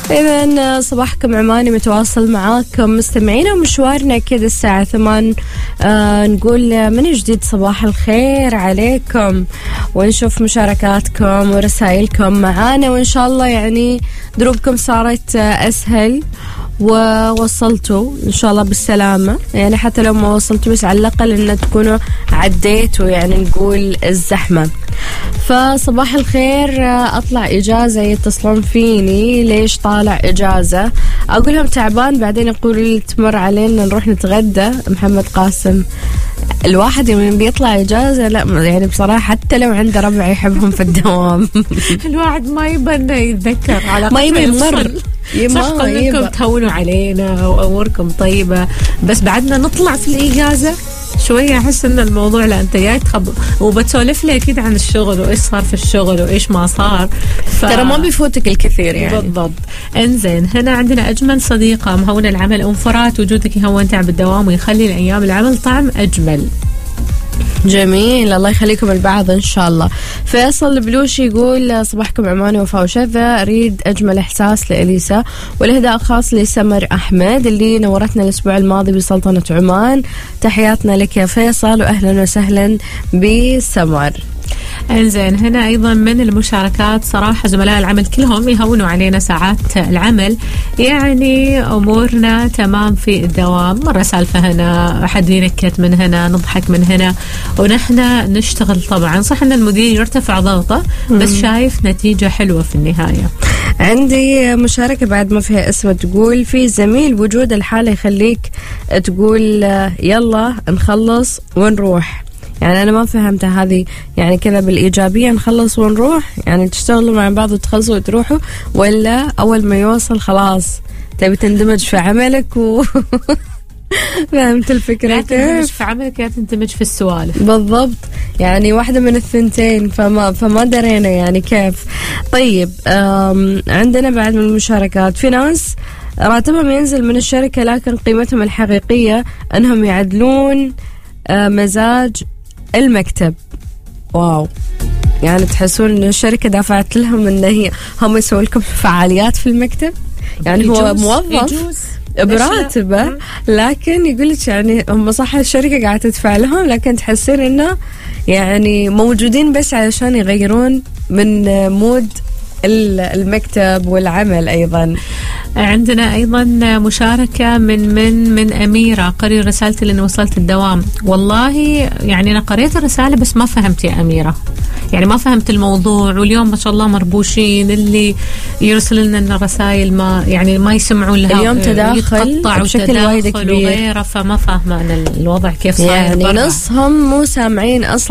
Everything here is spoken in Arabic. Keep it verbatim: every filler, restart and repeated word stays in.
إذن صباحكم عماني متواصل معاكم مستمعين، ومشوارنا كذا الساعة ثمان آه نقول من جديد صباح الخير عليكم، ونشوف مشاركاتكم ورسائلكم معانا، وإن شاء الله يعني دروبكم صارت أسهل ووصلتوا إن شاء الله بالسلامة، يعني حتى لو ما وصلتوا بس على الأقل إن تكونوا عديتوا يعني نقول الزحمة. فصباح الخير، أطلع إجازة يتصلون فيني ليش طالع إجازة؟ أقول لهم تعبان، بعدين يقولوا لي تمر علينا نروح نتغدى. محمد قاسم، الواحد يوم بيطلع إجازة لا يعني بصراحة حتى لو عنده ربع يحبهم في الدوام الواحد ما يبنى يتذكر على ما يبى يمر صح كلكم تهونوا علينا وأموركم طيبة، بس بعدنا نطلع في الإجازة شوية أحس إن الموضوع لا أنت جاي تخبر وبتسولف لي أكيد عن الشغل وإيش صار في الشغل وإيش ما صار، ف... ترى ما بيفوتك الكثير يعني. بالضبط. إنزين، هنا عندنا أجمل صديقة مهونة العمل أم فرات، وجودك يهون تعب الدوام ويخلي الأيام العمل طعم أجمل. جميل، الله يخليكم البعض إن شاء الله. فيصل البلوشي يقول صباحكم عماني وفاء وشذا، أريد أجمل إحساس لإليسا، والإهداء خاص لسمر أحمد اللي نورتنا الأسبوع الماضي بسلطنة عمان. تحياتنا لك يا فيصل وأهلا وسهلا بسمر. انزين، هنا ايضا من المشاركات صراحه زملاء العمل كلهم يهونوا علينا ساعات العمل، يعني امورنا تمام في الدوام، مره سالفه هنا، حد ينكت من هنا، نضحك من هنا، ونحن نشتغل. طبعا صح ان المدير يرتفع ضغطه بس شايف نتيجه حلوه في النهايه. عندي مشاركه بعد ما فيها اسم، تقول في زميل وجود الحاله يخليك تقول يلا نخلص ونروح. يعني أنا ما فهمت هذه، يعني كذا بالإيجابية نخلص ونروح، يعني تشتغلوا مع بعض وتخلصوا وتروحوا، ولا أول ما يوصل خلاص تبي تندمج في عملك و فهمت الفكرة؟ يا تندمج في عملك يا تندمج في السوالف. بالضبط، يعني واحدة من الثنتين، فما فما درينا يعني كيف. طيب عندنا بعد من المشاركات، في ناس راتبهم ينزل من الشركة لكن قيمتهم الحقيقية أنهم يعدلون مزاج المكتب. واو، يعني تحسون ان الشركة دافعت لهم ان هي هم يسووا لكم فعاليات في المكتب، يعني يجوز هو موظف براتبه لكن يقولك يعني هم صح الشركة قاعدة تدفع لهم، لكن تحسين انه يعني موجودين بس علشان يغيرون من مود المكتب والعمل. أيضا عندنا أيضا مشاركة من من من أميرة، قري رسالتي لأن وصلت الدوام. والله يعني أنا قريت الرسالة بس ما فهمت يا أميرة، يعني ما فهمت الموضوع، واليوم ما شاء الله مربوشين اللي يرسل لنا الرسائل ما يعني ما يسمعون لها، اليوم تداخل بشكل وايد كبير وغيره، فما فاهمة أنا الوضع كيف صاير يعني برا. نصهم مو سامعين أصلا